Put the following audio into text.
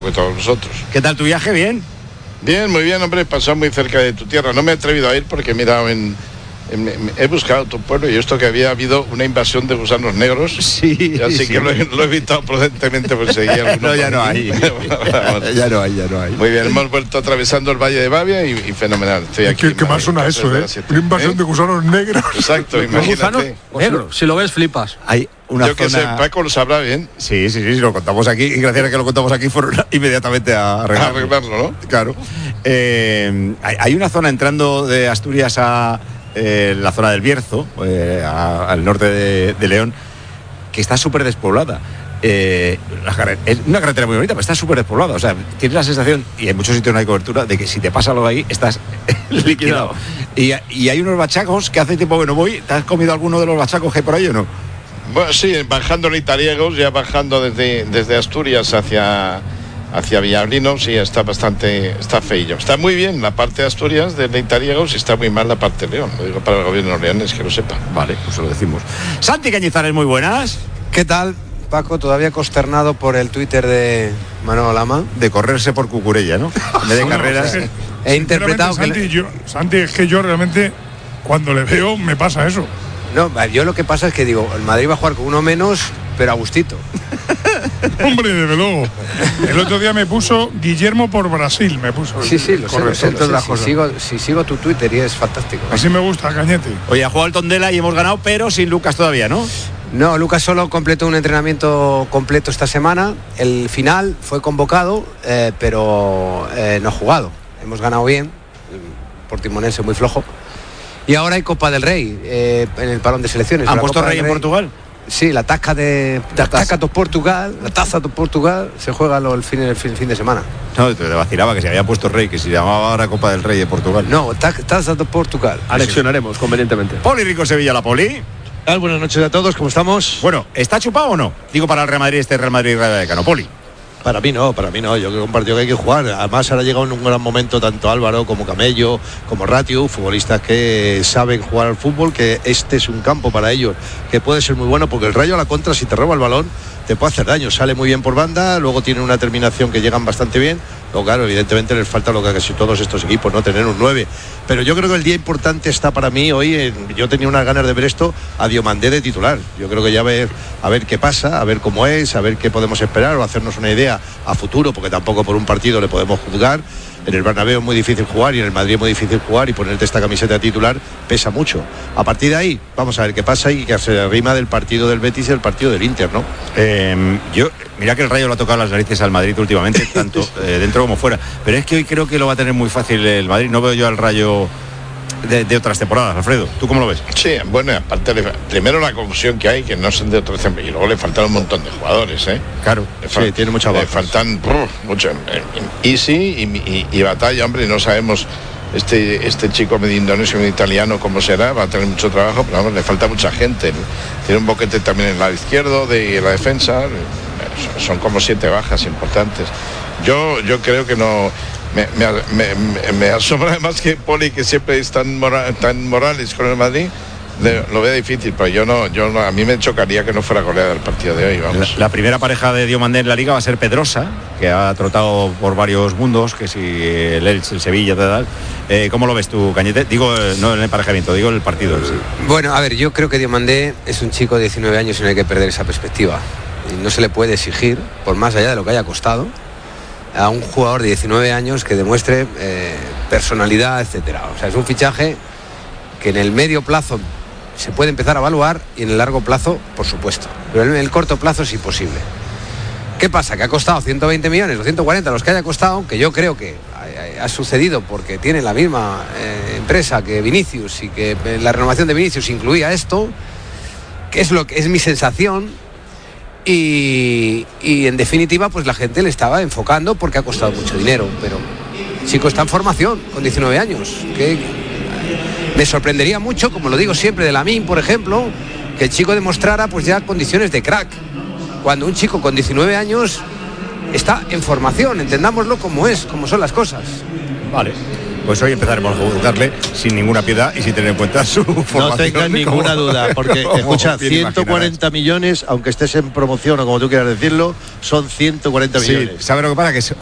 de todos nosotros. ¿Qué tal tu viaje? ¿Bien? Bien, muy bien, hombre, pasó muy cerca de tu tierra. No me he atrevido a ir porque he mirado he buscado tu pueblo y esto que había habido una invasión de gusanos negros. Sí. Así sí, que lo he evitado prudentemente por seguir. No, ya no hay. ya no hay. Muy bien, hemos vuelto atravesando el Valle de Bavia y fenomenal. Estoy aquí. ¿Qué más suena eso, eh? Una invasión de gusanos negros. Exacto, imagínate. Negros, si lo ves flipas. Hay una Yo que sé, Paco lo sabrá bien. Sí, lo contamos aquí y gracias a que lo contamos aquí fueron inmediatamente a arreglarlo, ¿no? Claro. Hay una zona entrando de Asturias a la zona del Bierzo, al norte de León, que está súper despoblada. Es una carretera muy bonita, pero está súper despoblada. O sea, tienes la sensación, y en muchos sitios no hay cobertura, de que si te pasa algo ahí, estás liquidado. Y hay unos bachacos que hace tiempo que no voy. ¿Te has comido alguno de los bachacos que hay por ahí o no? Bueno, sí, bajando en Itariegos, ya bajando desde Asturias hacia Villablino, sí, está feillo. Está muy bien la parte de Asturias, de Itariegos, y está muy mal la parte de León. Lo digo para el gobierno leonés, que lo sepa. Vale, pues lo decimos. Santi Cañizares, muy buenas. ¿Qué tal, Paco? Todavía consternado por el Twitter de Manolo Lama. De correrse por Cucurella, ¿no? En vez de carreras. He interpretado Santi, es que yo realmente, cuando le veo, me pasa eso. No, yo lo que pasa es que digo, el Madrid va a jugar con uno menos, pero a gustito. Hombre, desde luego. El otro día me puso Guillermo por Brasil, me puso. Sí, lo sé. Si sigo tu Twitter y es fantástico. Así me gusta, Cañete. Oye, ha jugado el Tondela y hemos ganado, pero sin Lucas todavía, ¿no? No, Lucas solo completó un entrenamiento completo esta semana. El final fue convocado, pero no ha jugado. Hemos ganado bien, el Portimonense muy flojo. Y ahora hay Copa del Rey en el parón de selecciones. ¿Han puesto Rey en Portugal? Sí, la taza de Portugal, la taza de Portugal se juega el fin de semana. No, te vacilaba que se había puesto Rey, que se llamaba ahora Copa del Rey de Portugal. No, taza de Portugal. Anexionaremos convenientemente. Poli Rico Sevilla, la Poli. Buenas noches a todos, ¿cómo estamos? Bueno, ¿está chupado o no? Digo para el Real Madrid, Real Madrid Rayo Vallecano. Poli. Para mí no, yo creo que es un partido que hay que jugar. Además ahora ha llegado en un gran momento tanto Álvaro como Camello, como Ratiu, futbolistas que saben jugar al fútbol, que este es un campo para ellos, que puede ser muy bueno, porque el Rayo a la contra, si te roba el balón, te puede hacer daño. Sale muy bien por banda, luego tiene una terminación que llegan bastante bien. Luego, claro, evidentemente les falta lo que casi todos estos equipos, no tener un 9. Pero yo creo que el día importante está para mí hoy, yo tenía unas ganas de ver esto, a Diomandé de titular. Yo creo que ya a ver qué pasa, a ver cómo es, a ver qué podemos esperar o hacernos una idea a futuro, porque tampoco por un partido le podemos juzgar. En el Bernabéu es muy difícil jugar y en el Madrid es muy difícil jugar, y ponerte esta camiseta titular pesa mucho. A partir de ahí, vamos a ver qué pasa y que se arrima del partido del Betis y el partido del Inter, ¿no? Mira que el Rayo lo ha tocado las narices al Madrid últimamente, tanto dentro como fuera. Pero es que hoy creo que lo va a tener muy fácil el Madrid. No veo yo al Rayo de otras temporadas, Alfredo. ¿Tú cómo lo ves? Sí, bueno, aparte, primero la confusión que hay, que no son de otras temporadas, y luego le faltan un montón de jugadores, ¿eh? Claro, sí, tiene mucha bajas. Le faltan mucho. Easy y Batalla, hombre, no sabemos este chico medio indonesio, medio italiano, cómo será, va a tener mucho trabajo, pero vamos, le falta mucha gente. Tiene un boquete también en el lado izquierdo de la defensa, son como 7 bajas importantes. Yo creo que no. Me asombra además que Poli, que siempre es tan Morales con el Madrid, lo veo difícil, pero a mí me chocaría que no fuera goleada el partido de hoy, vamos. La primera pareja de Diomandé en la Liga va a ser Pedrosa, que ha trotado por varios mundos, que si el Sevilla, tal. ¿Cómo lo ves tú, Cañete? Digo, no en el emparejamiento, digo en el partido. Sí. Bueno, a ver, yo creo que Diomandé es un chico de 19 años y no hay que perder esa perspectiva. Y no se le puede exigir, por más allá de lo que haya costado, a un jugador de 19 años que demuestre personalidad, etcétera. O sea, es un fichaje que en el medio plazo se puede empezar a evaluar y en el largo plazo, por supuesto. Pero en el corto plazo es imposible. ¿Qué pasa? Que ha costado 120 millones o 140 los que haya costado, que yo creo que ha sucedido porque tiene la misma empresa que Vinicius y que la renovación de Vinicius incluía esto, que es lo que es mi sensación. Y en definitiva pues la gente le estaba enfocando porque ha costado mucho dinero, pero el chico está en formación con 19 años, que me sorprendería mucho, como lo digo siempre de Lamine, por ejemplo, que el chico demostrara pues ya condiciones de crack, cuando un chico con 19 años está en formación, entendámoslo como son las cosas. Vale. pues hoy empezaremos a juzgarle sin ninguna piedad y sin tener en cuenta su formación. No tengan ninguna duda, porque escucha, bien 140 millones, aunque estés en promoción o como tú quieras decirlo, son 140 millones. Sí, ¿sabes lo que pasa? Que